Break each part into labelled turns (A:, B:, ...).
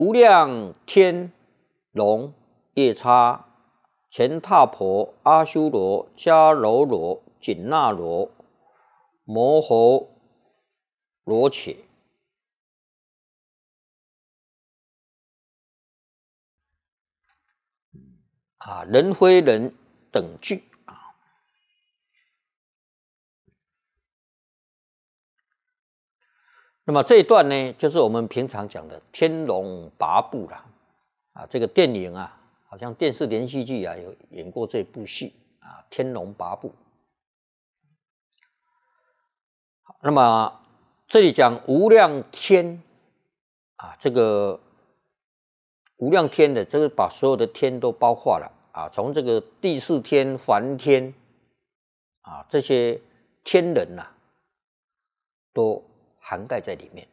A: 无量天龙夜叉乾闼婆阿修罗迦楼罗紧那罗摩诃罗伽人非人等具那么这一段呢，就是我们平常讲的《天龙八部》啦。这个电影啊，好像电视连续剧啊，有演过这部戏啊，《天龙八部》。那么这里讲无量天这个无量天的，这个把所有的天都包括了从这个第四天、梵天这些天人都涵盖在里面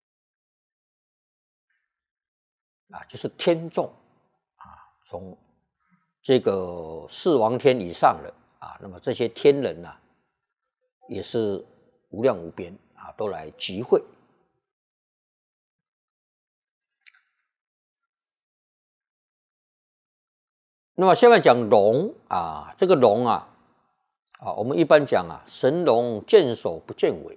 A: 就是天众从这个四王天以上的那么这些天人也是无量无边都来集会。那么下面讲龙这个龙我们一般讲神龙见首不见尾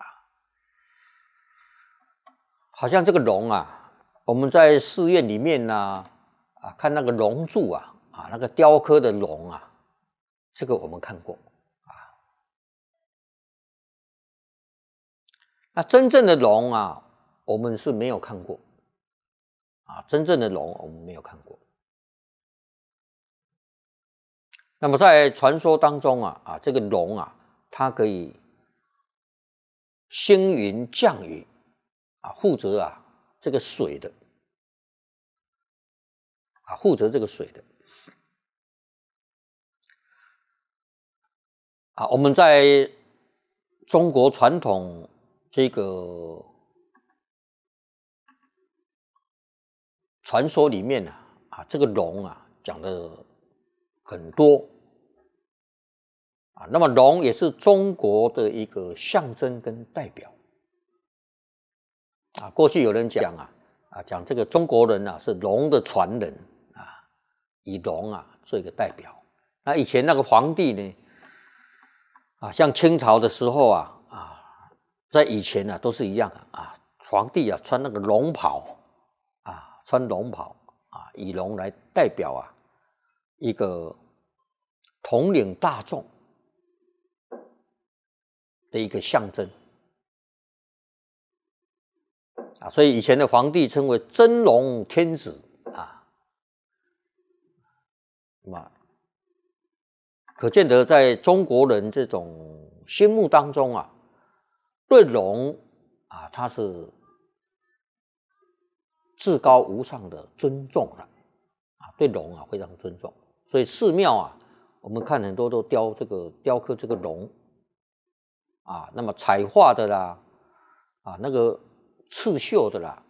A: 好像这个龙我们在寺院里面看那个龙柱那个雕刻的龙这个我们看过那真正的龙我们是没有看过真正的龙我们没有看过。那么在传说当中这个龙它可以星云降雨负责这个水的负责这个水的我们在中国传统这个传说里面这个龙讲的很多那么龙也是中国的一个象征跟代表过去有人讲讲这个中国人是龙的传人以龙做一个代表。那以前那个皇帝呢像清朝的时候在以前都是一样皇帝穿那个龙袍穿龙袍以龙来代表一个统领大众的一个象征所以以前的皇帝称为真龙天子可见得在中国人这种心目当中对龙它是至高无上的尊重了对龙非常尊重。所以寺庙我们看很多都雕刻这个龙那么彩画的啦那个刺绣的啦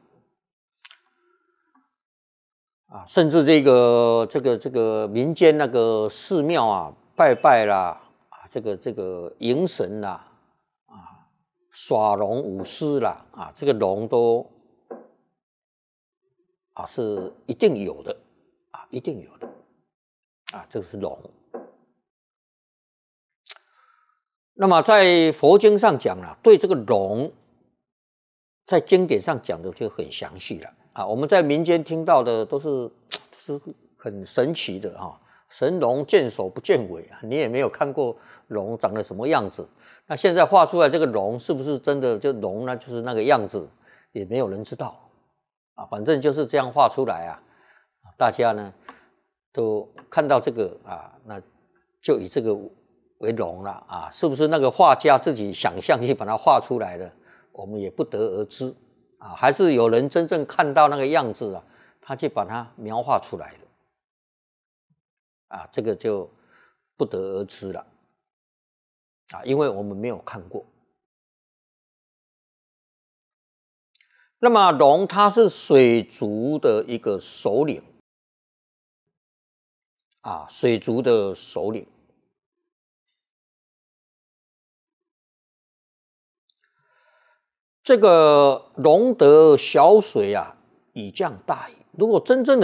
A: 甚至这个民间那个寺庙拜拜啦这个迎神啦耍龙舞狮啦这个龙都是一定有的一定有的这个是龙。那么在佛经上讲对这个龙在经典上讲的就很详细了我们在民间听到的都是很神奇的神龙见首不见尾你也没有看过龙长得什么样子。那现在画出来这个龙是不是真的就龙呢？就是那个样子，也没有人知道反正就是这样画出来大家呢都看到这个那就以这个为龙了是不是那个画家自己想象去把它画出来的，我们也不得而知还是有人真正看到那个样子他去把它描画出来的这个就不得而知了因为我们没有看过。那么龙它是水族的一个首领水族的首领。这个龙得小水以降大矣。如果真正的